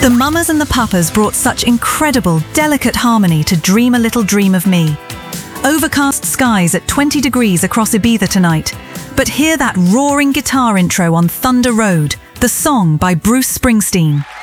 The Mamas and the Papas brought such incredible, delicate harmony to Dream a Little Dream of Me. Overcast skies at 20 degrees across Ibiza tonight, but hear that roaring guitar intro on Thunder Road, the song by Bruce Springsteen.